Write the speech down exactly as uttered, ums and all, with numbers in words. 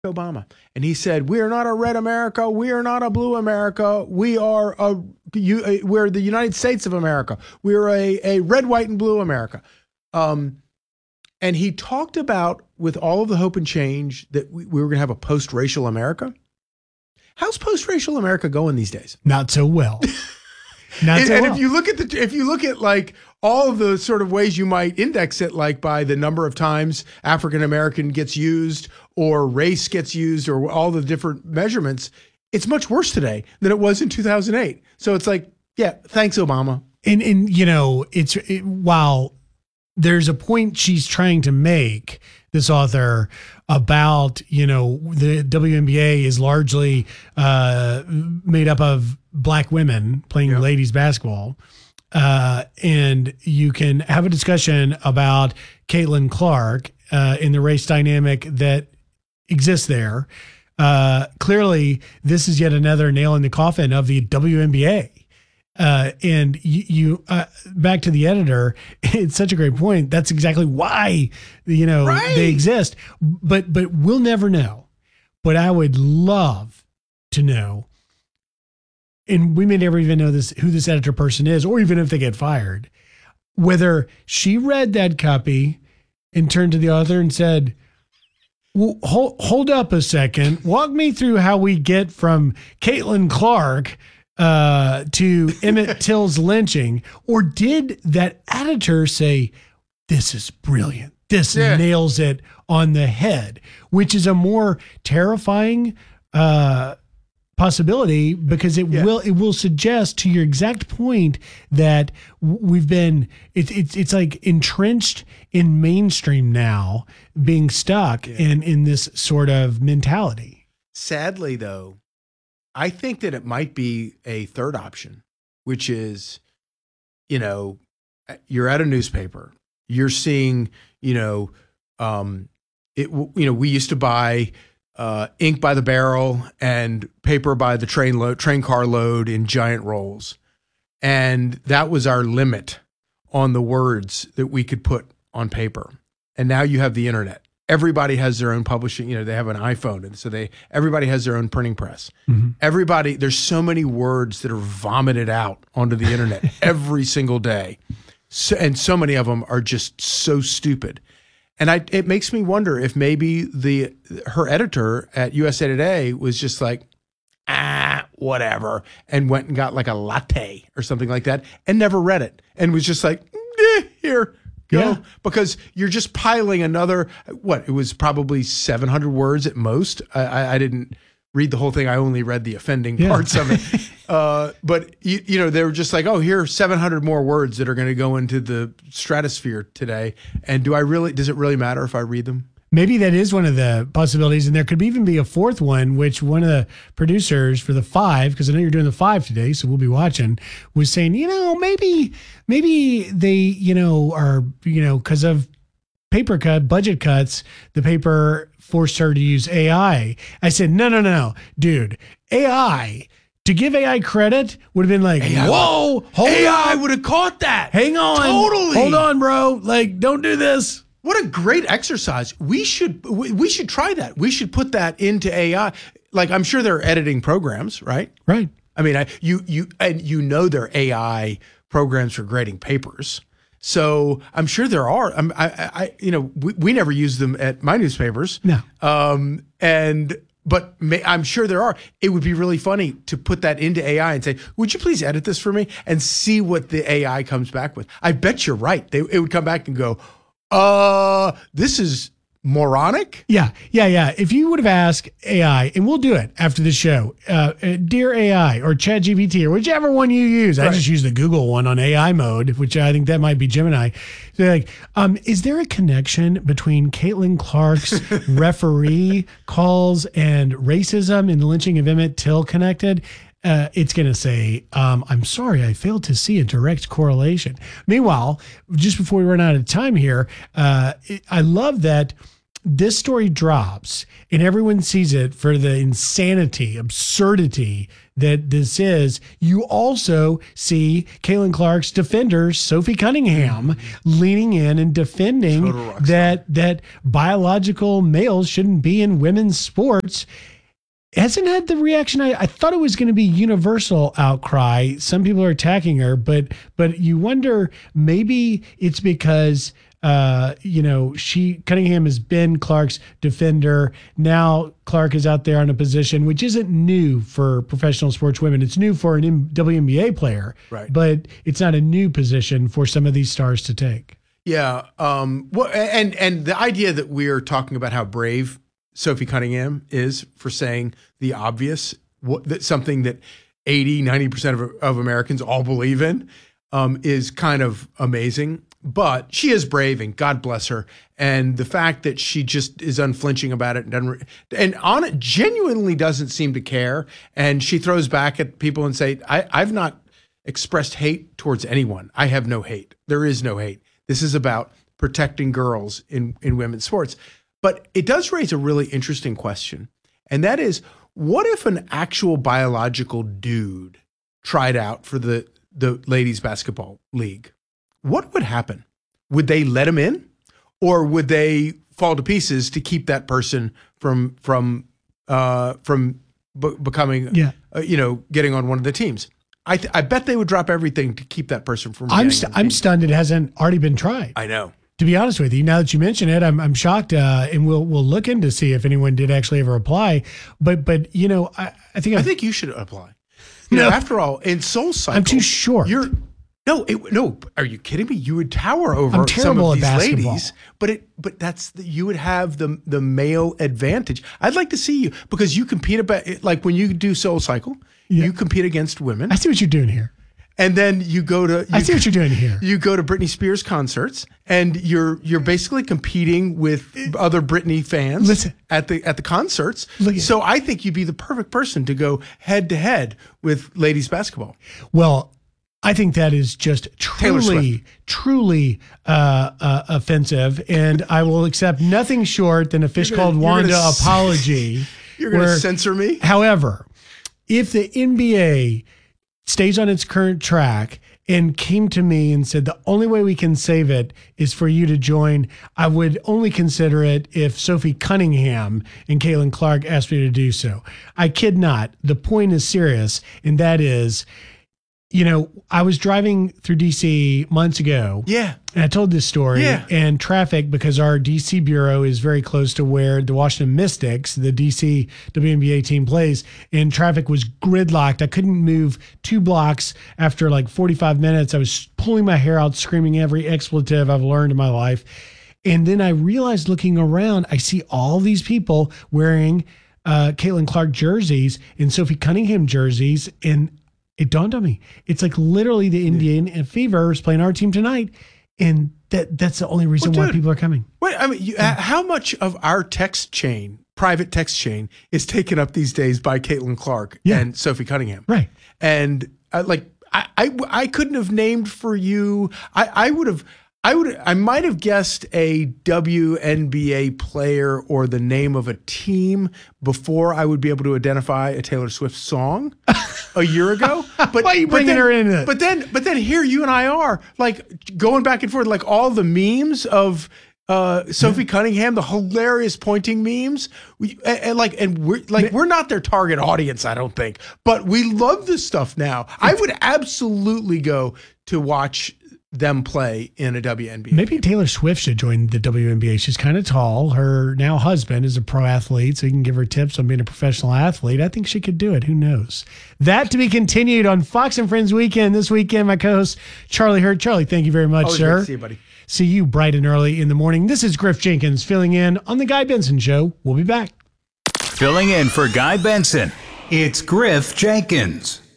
Obama. And he said, we are not a red America. We are not a blue America. We are a, you, we're the United States of America. We're a, a red, white, and blue America. Um, and he talked about, with all of the hope and change, that we, we were going to have a post-racial America. How's post-racial America going these days? Not so well. Not and so and well. if you look at the, if you look at like all of the sort of ways you might index it, like by the number of times African American gets used or race gets used or all the different measurements, it's much worse today than it was in two thousand eight. So it's like, yeah, thanks, Obama. And and you know, it's it, while there's a point she's trying to make, this author, about, you know, the W N B A is largely uh, made up of black women playing Yeah. ladies basketball. Uh, and you can have a discussion about Caitlin Clark uh, in the race dynamic that exists there. Uh, clearly, this is yet another nail in the coffin of the W N B A. Uh, and you, you uh, back to the editor, it's such a great point. That's exactly why, you know, Right. they exist, but, but we'll never know. But I would love to know, and we may never even know this, who this editor person is, or even if they get fired, whether she read that copy and turned to the author and said, well, hold, hold up a second, walk me through how we get from Caitlin Clark uh, to Emmett Till's lynching, or did that editor say, this is brilliant, this Yeah. nails it on the head, which is a more terrifying uh, possibility, because it Yeah. will it will suggest, to your exact point, that w- we've been it's it's it's like entrenched in mainstream now, being stuck Yeah. in in this sort of mentality. Sadly, though, I think that it might be a third option, which is, you know, you're at a newspaper, you're seeing, you know, um, it, you know, we used to buy uh, ink by the barrel and paper by the train load, train car load in giant rolls. And that was our limit on the words that we could put on paper. And now you have the internet. Everybody has their own publishing, you know, they have an iPhone. And so they, everybody has their own printing press. Mm-hmm. Everybody, there's so many words that are vomited out onto the internet every single day. So, and so many of them are just so stupid. And I, it makes me wonder if maybe the, her editor at U S A Today was just like, ah, whatever, and went and got like a latte or something like that and never read it and was just like, eh, here, go. Yeah. Because you're just piling another, what, it was probably seven hundred words at most. I, I, I didn't read the whole thing. I only read the offending Yeah. parts of it. uh, but, you, you know, they were just like, oh, here are seven hundred more words that are going to go into the stratosphere today. And do I really, does it really matter if I read them? Maybe that is one of the possibilities, and there could even be a fourth one, which one of the producers for the five, because I know you're doing the five today, so we'll be watching, was saying, you know, maybe, maybe they, you know, are, you know, because of paper cut, budget cuts, the paper forced her to use A I. I said, no, no, no, no, dude, A I. To give A I credit would have been like, A I whoa, hold A I on, would have caught that. hang on, Totally. hold on, bro, like, don't do this. What a great exercise. We should we, we should try that. We should put that into A I. Like, I'm sure there are editing programs, right? Right. I mean, I, you you and you know there are A I programs for grading papers. So I'm sure there are. I'm, I, I you know we, we never use them at my newspapers. No. Um, and but may, I'm sure there are. It would be really funny to put that into A I and say, "Would you please edit this for me?" and see what the A I comes back with. I bet you're right. They it would come back and go, Uh, this is moronic. Yeah, yeah, yeah. If you would have asked A I, and we'll do it after the show, uh, uh, dear A I or ChatGPT or whichever one you use. I Right. just use the Google one on A I mode, which I think that might be Gemini. So like, um, is there a connection between Caitlin Clark's referee calls and racism and the lynching of Emmett Till connected? Uh, it's going to say, um, I'm sorry, I failed to see a direct correlation. Meanwhile, just before we run out of time here, uh, it, I love that this story drops and everyone sees it for the insanity, absurdity that this is, you also see Caitlin Clark's defender, Sophie Cunningham, leaning in and defending that that biological males shouldn't be in women's sports. Hasn't had the reaction. I, I thought it was going to be universal outcry. Some people are attacking her, but but you wonder, maybe it's because uh, you know, she Cunningham has been Clark's defender. Now Clark is out there on a position which isn't new for professional sports women. It's new for an W N B A player, right? But it's not a new position for some of these stars to take. Yeah. Um, well, and and the idea that we are talking about how brave Sophie Cunningham is for saying the obvious, what, that something that eighty, ninety percent of, of Americans all believe in, um, is kind of amazing. But she is brave, and God bless her. And the fact that she just is unflinching about it and doesn't, and on it genuinely doesn't seem to care. And she throws back at people and say, I, I've not expressed hate towards anyone. I have no hate. There is no hate. This is about protecting girls in, in women's sports. But it does raise a really interesting question. And that is, what if an actual biological dude tried out for the, the ladies basketball league? What would happen? Would they let him in, or would they fall to pieces to keep that person from from uh, from b- becoming, yeah. uh, you know, getting on one of the teams? I th- I bet they would drop everything to keep that person from. I'm st- I'm stunned it hasn't already been tried. I know. To be honest with you, now that you mention it, I'm I'm shocked, uh, and we'll we'll look into see if anyone did actually ever apply. But but you know, I, I think I've, I think you should apply. You no, know, after all, in Soul Cycle, I'm too short. You're. No, it, no. Are you kidding me? You would tower over I'm some of these basketball. ladies, but it, but that's the, you would have the the male advantage. I'd like to see you, because you compete about, like when you do Soul Cycle, yeah. you compete against women. I see what you're doing here. And then you go to. You, I see what you're doing here. You go to Britney Spears concerts, and you're you're basically competing with other Britney fans Listen. at the at the concerts. Look at so I think you'd be the perfect person to go head to head with ladies basketball. Well, I think that is just truly, truly uh, uh, offensive, and I will accept nothing short than a fish gonna, called Wanda gonna, apology. You're going to censor me? However, if the N B A stays on its current track and came to me and said, the only way we can save it is for you to join, I would only consider it if Sophie Cunningham and Caitlin Clark asked me to do so. I kid not. The point is serious, and that is, you know, I was driving through D C months ago. Yeah. And I told this story. Yeah. And traffic, because our D C bureau is very close to where the Washington Mystics, the D C W N B A team, plays, and traffic was gridlocked. I couldn't move two blocks after like forty-five minutes. I was pulling my hair out, screaming every expletive I've learned in my life. And then I realized, looking around, I see all these people wearing uh, Caitlin Clark jerseys and Sophie Cunningham jerseys, and it dawned on me. It's like literally the Indian Fever is playing our team tonight, and that that's the only reason well, dude, why people are coming. Wait, I mean, you, uh, how much of our text chain, private text chain, is taken up these days by Caitlin Clark yeah. and Sophie Cunningham? Right. And uh, like, I, I I couldn't have named for you. I I would have. I would. I might have guessed a W N B A player or the name of a team before I would be able to identify a Taylor Swift song a year ago. But why are you bringing then, her in it? But then, but then here you and I are like going back and forth, like all the memes of uh, Sophie yeah. Cunningham, the hilarious pointing memes, we, and, and like, and we're like, we're not their target audience, I don't think, but we love this stuff now. I would absolutely go to watch them play in a W N B A. Maybe Taylor Swift should join the W N B A. She's kind of tall. Her now husband is a pro athlete, so he can give her tips on being a professional athlete. I think she could do it. Who knows? That to be continued on Fox and Friends Weekend. This weekend, my co-host, Charlie Hurt. Charlie, thank you very much, Always sir. Great to see you, buddy. See you bright and early in the morning. This is Griff Jenkins filling in on The Guy Benson Show. We'll be back. Filling in for Guy Benson, it's Griff Jenkins.